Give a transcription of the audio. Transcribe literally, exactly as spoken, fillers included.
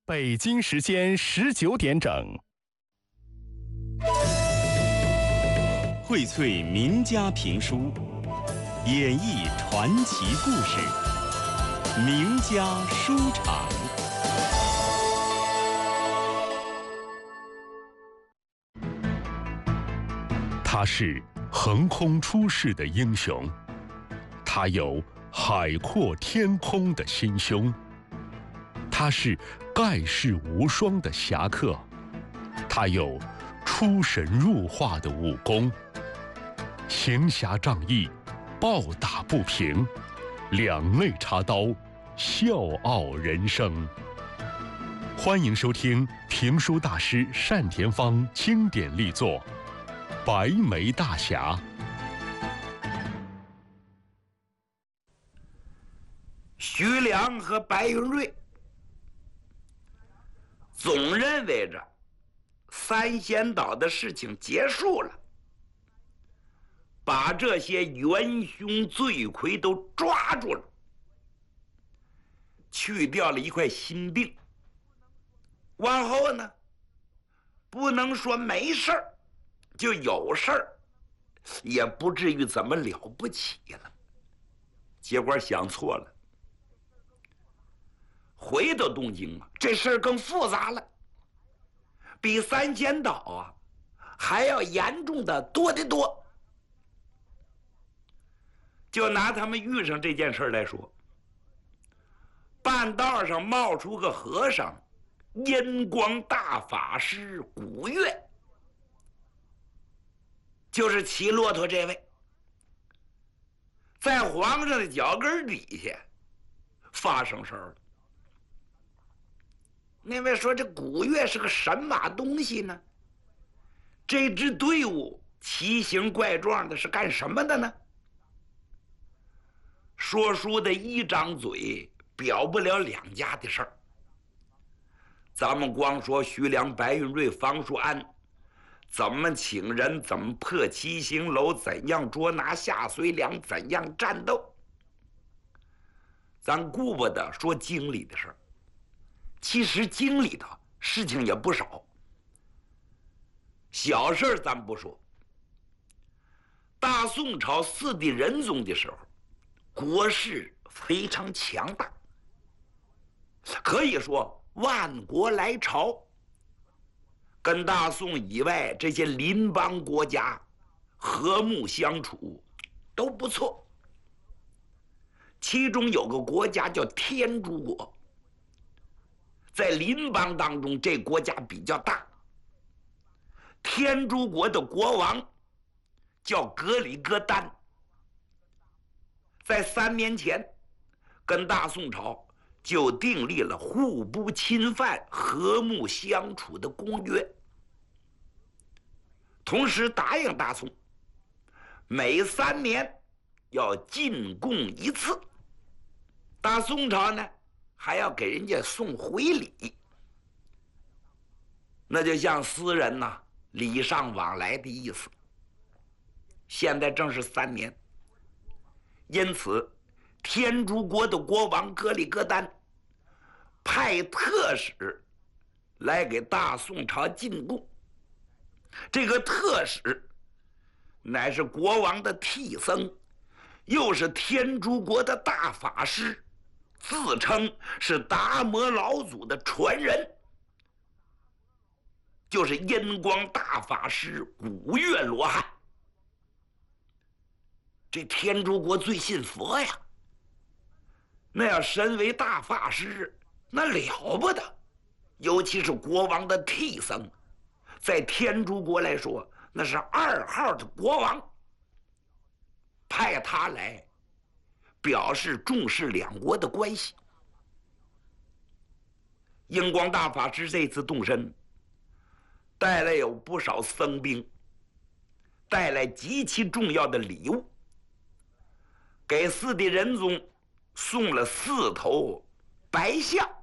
北京时间十九点整， 荟萃名家评书，演绎传奇故事，名家书场。 他是横空出世的英雄，他有海阔天空的心胸，他是盖世无双的侠客，他有出神入化的武功，行侠仗义，暴打不平，两肋插刀，笑傲人生。欢迎收听评书大师单田芳经典力作《白眉大侠》。 徐良和白云瑞总认为着三仙岛的事情结束了，把这些元凶罪魁都抓住了，去掉了一块心病。往后呢，不能说没事儿，就有事儿，也不至于怎么了不起了。结果想错了，回到东京啊，这事儿更复杂了，比三仙岛啊还要严重的多得多。就拿他们遇上这件事来说，半道上冒出个和尚，阴光大法师古月，就是骑骆驼这位，在皇上的脚跟底下发生事儿了。那位说这古月是个神马东西呢？这支队伍奇形怪状的是干什么的呢？说书的一张嘴表不了两家的事儿。咱们光说徐良、白云瑞、方术安怎么请人，怎么破七星楼，怎样捉拿夏遂良，怎样战斗，咱顾不得说京里的事儿。其实京里头事情也不少，小事儿咱不说。大宋朝四帝仁宗的时候，国势非常强大，可以说万国来朝，跟大宋以外这些邻邦国家和睦相处都不错。其中有个国家叫天竺国，在邻邦当中这国家比较大。天竺国的国王叫格里戈丹，在三年前跟大宋朝就订立了互不侵犯、和睦相处的公约，同时答应大宋每三年要进贡一次。大宋朝呢还要给人家送回礼，那就像私人呐、啊、礼尚往来的意思。现在正是三年，因此天竺国的国王格里戈丹派特使来给大宋朝进贡。这个特使乃是国王的替僧，又是天竺国的大法师，自称是达摩老祖的传人，就是阴光大法师古月罗汉。这天竺国最信佛呀，那要身为大法师那了不得，尤其是国王的替僧，在天竺国来说那是二号的国王，派他来表示重视两国的关系。英光大法师这次动身，带来有不少僧兵，带来极其重要的礼物，给四帝仁宗送了四头白象。